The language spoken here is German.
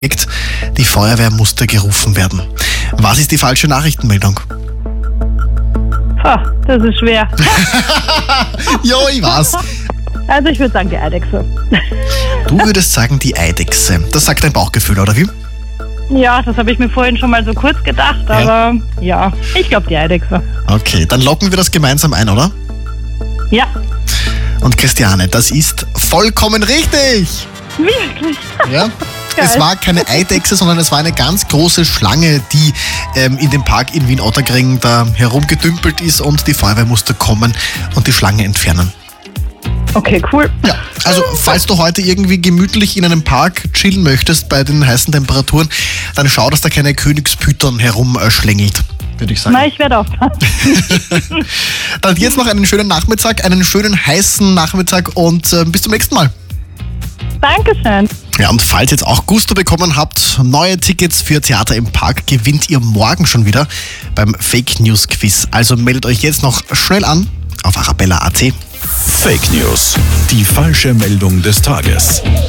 Die Feuerwehr musste gerufen werden. Was ist die falsche Nachrichtenmeldung? Das ist schwer. Jo, ich weiß. Also ich würde sagen die Eidechse. Du würdest sagen die Eidechse. Das sagt dein Bauchgefühl, oder wie? Ja, das habe ich mir vorhin schon mal so kurz gedacht, aber ja, ich glaube die Eidechse. Okay, dann locken wir das gemeinsam ein, oder? Ja, Und Christiane, das ist vollkommen richtig. wirklich. Ja? Es war keine Eidechse, sondern es war eine ganz große Schlange, die in dem Park in Wien-Ottakring da herumgedümpelt ist und die Feuerwehr musste kommen und die Schlange entfernen. Okay, cool. Ja, also falls du heute irgendwie gemütlich in einem Park chillen möchtest bei den heißen Temperaturen, dann schau, dass da keine Königspython herumschlängelt, würde ich sagen. Na, ich werde aufpassen. Dann jetzt noch einen schönen Nachmittag, einen schönen heißen Nachmittag und bis zum nächsten Mal. Dankeschön. Ja, und falls ihr jetzt auch Gusto bekommen habt, neue Tickets für Theater im Park gewinnt ihr morgen schon wieder beim Fake News Quiz. Also meldet euch jetzt noch schnell an auf arabella.at. Fake News. Die falsche Meldung des Tages.